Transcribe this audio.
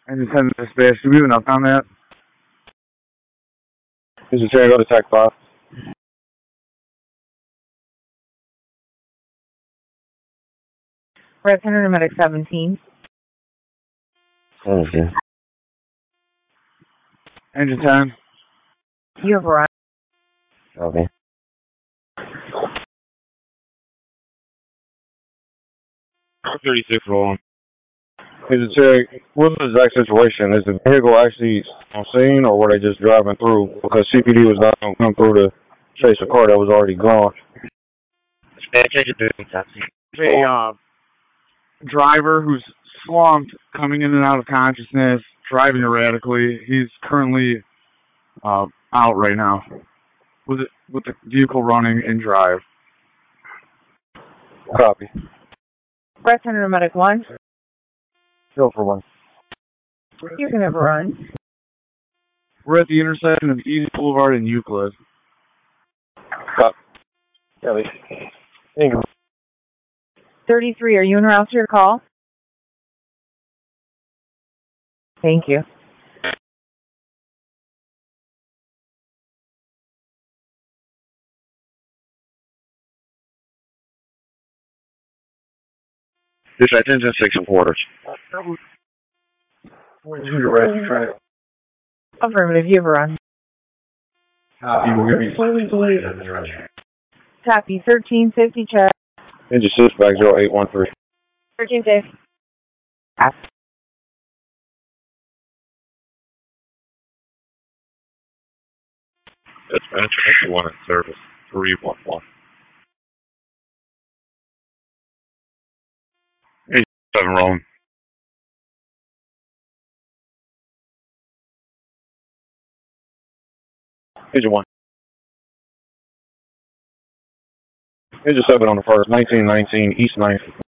Engine 10 dispatch. Do we have enough on that? This is Terry, go to Tech 5. Red Center, Medic 17. Okay. Engine 10. You have arrived. Okay. $36 rolling. This is Terry, what's the exact situation? Is the vehicle actually on scene, or were they just driving through? Because CPD was not going to come through to chase a car that was already gone. A driver who's slumped, coming in and out of consciousness, driving erratically. He's currently out right now with the vehicle running in drive. Copy. Red Center, Medic 1. Go for 1. You can have a run. We're at the intersection of East Boulevard and Euclid. Copy. Kelly. Ingram. 33, are you en route to your call? Thank you. Dispatch engine 6 and quarters. Affirmative, you have a run. Copy, 1350 check. Engine 6 back 0813. 13 safe. Dispatch 1 in service 311. 7 rolling. Engine 1. Engine 7 on the first, 1919 East 9th.